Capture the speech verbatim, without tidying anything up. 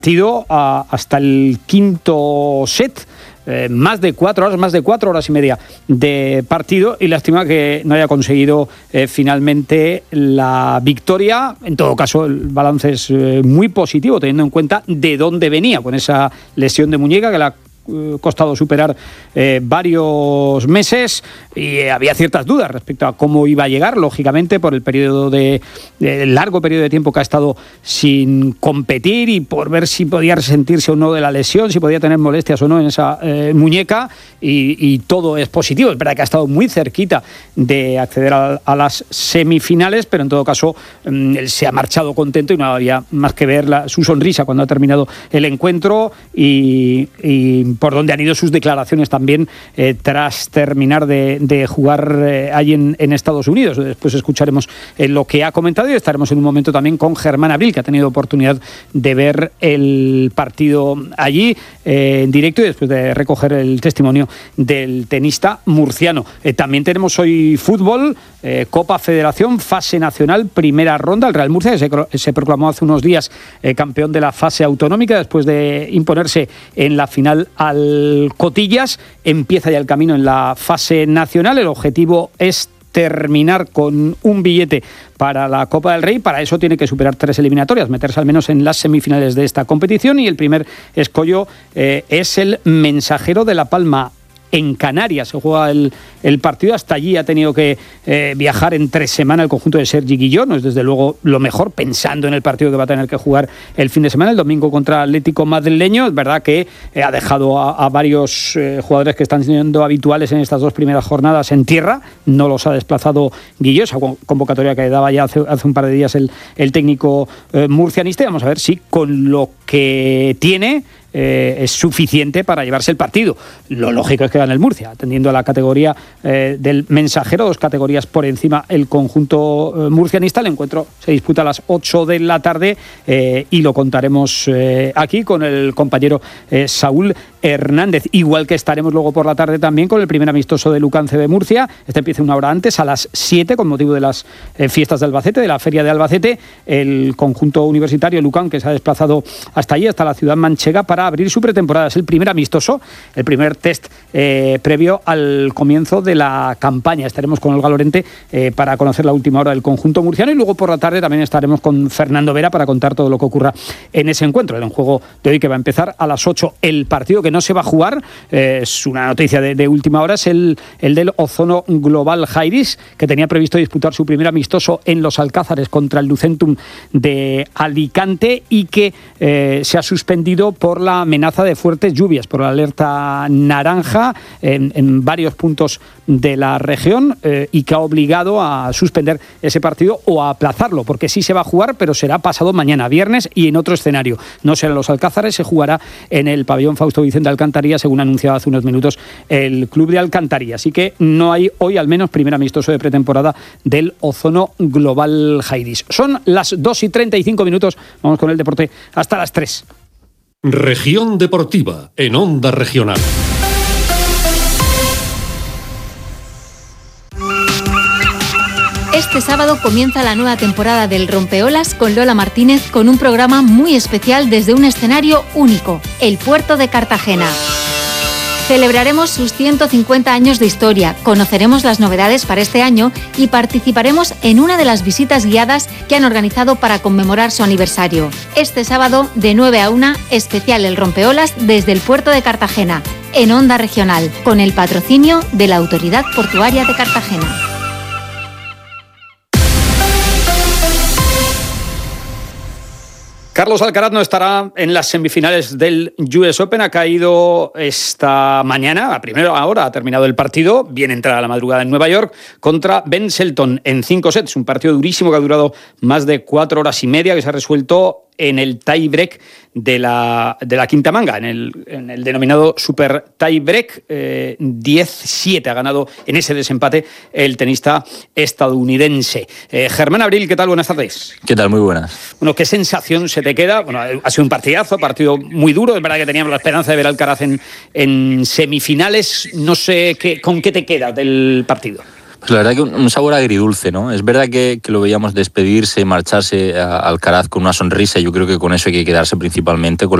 partido a, hasta el quinto set. Eh, más de cuatro horas, más de cuatro horas y media de partido, y lástima que no haya conseguido eh, finalmente la victoria. En todo caso, el balance es eh, muy positivo, teniendo en cuenta de dónde venía con esa lesión de muñeca que la costado superar eh, varios meses, y eh, había ciertas dudas respecto a cómo iba a llegar, lógicamente por el periodo de, de largo periodo de tiempo que ha estado sin competir, y por ver si podía resentirse o no de la lesión, si podía tener molestias o no en esa eh, muñeca, y, y todo es positivo. Es verdad que ha estado muy cerquita de acceder a, a las semifinales, pero en todo caso mm, él se ha marchado contento y no había más que ver la, su sonrisa cuando ha terminado el encuentro, y, y por donde han ido sus declaraciones también eh, tras terminar de, de jugar eh, allí en, en Estados Unidos. Después escucharemos eh, lo que ha comentado, y estaremos en un momento también con Germán Abril, que ha tenido oportunidad de ver el partido allí eh, en directo, y después de recoger el testimonio del tenista murciano. Eh, también tenemos hoy fútbol, eh, Copa Federación, fase nacional, primera ronda. El Real Murcia, que se, se proclamó hace unos días eh, campeón de la fase autonómica después de imponerse en la final al Cotillas, empieza ya el camino en la fase nacional. El objetivo es terminar con un billete para la Copa del Rey. Para eso tiene que superar tres eliminatorias, meterse al menos en las semifinales de esta competición, y el primer escollo eh, es el Mensajero de La Palma. En Canarias se juega el, el partido. Hasta allí ha tenido que eh, viajar en tres semanas el conjunto de Sergi Guillón. No es desde luego lo mejor, pensando en el partido que va a tener que jugar el fin de semana, el domingo contra Atlético Madrileño. Es verdad que eh, ha dejado a, a varios eh, jugadores que están siendo habituales en estas dos primeras jornadas en tierra. No los ha desplazado Guillón, esa convocatoria que daba ya hace, hace un par de días el, el técnico eh, murcianista. Y vamos a ver si con lo que tiene Eh, es suficiente para llevarse el partido. Lo lógico es que gane el Murcia, atendiendo a la categoría eh, del Mensajero, dos categorías por encima el conjunto eh, murcianista. El encuentro se disputa a las ocho de la tarde eh, y lo contaremos eh, aquí con el compañero eh, Saúl Hernández, igual que estaremos luego por la tarde también con el primer amistoso de Lucance de Murcia. Este empieza una hora antes, a las siete, con motivo de las eh, fiestas de Albacete, de la Feria de Albacete. El conjunto universitario Lucan, que se ha desplazado hasta allí, hasta la ciudad manchega, para abrir su pretemporada. Es el primer amistoso, el primer test eh, previo al comienzo de la campaña. Estaremos con Olga Lorente eh, para conocer la última hora del conjunto murciano, y luego por la tarde también estaremos con Fernando Vera para contar todo lo que ocurra en ese encuentro. El juego de hoy, que va a empezar a las ocho. El partido que no se va a jugar, eh, es una noticia de, de última hora, es el, el del Ozono Global Jairis, que tenía previsto disputar su primer amistoso en Los Alcázares contra el Lucentum de Alicante, y que eh, se ha suspendido por la amenaza de fuertes lluvias, por la alerta naranja en, en varios puntos de la región, eh, y que ha obligado a suspender ese partido o a aplazarlo, porque sí se va a jugar, pero será pasado mañana, viernes, y en otro escenario. No será en Los Alcázares, se jugará en el pabellón Fausto Vicente Alcantarilla, según anunciaba hace unos minutos el club de Alcantarilla. Así que no hay hoy, al menos, primer amistoso de pretemporada del Ozono Global Jairis. Son las dos y treinta y cinco minutos. Vamos con el deporte hasta las tres. Región Deportiva, en Onda Regional. Este sábado comienza la nueva temporada del Rompeolas con Lola Martínez, con un programa muy especial desde un escenario único, el puerto de Cartagena. Celebraremos sus ciento cincuenta años de historia, conoceremos las novedades para este año y participaremos en una de las visitas guiadas que han organizado para conmemorar su aniversario. Este sábado, de nueve a una, especial El Rompeolas desde el puerto de Cartagena, en Onda Regional, con el patrocinio de la Autoridad Portuaria de Cartagena. Carlos Alcaraz no estará en las semifinales del U S Open. Ha caído esta mañana, a primera hora ha terminado el partido, bien entrada la madrugada en Nueva York, contra Ben Shelton en cinco sets. Un partido durísimo que ha durado más de cuatro horas y media, que se ha resuelto en el tie break de la, de la quinta manga, en el, en el denominado super tie break. eh, diez siete ha ganado en ese desempate el tenista estadounidense. Eh, Germán Abril, ¿qué tal? Buenas tardes. ¿Qué tal? Muy buenas. Bueno, ¿qué sensación se te queda? Bueno, ha sido un partidazo, partido muy duro. Es verdad que teníamos la esperanza de ver a Alcaraz en, en semifinales. No sé qué, con qué te queda del partido. Pues la verdad que un, un sabor agridulce, ¿no? Es verdad que, que lo veíamos despedirse, marcharse a Alcaraz con una sonrisa. Yo creo que con eso hay que quedarse principalmente, con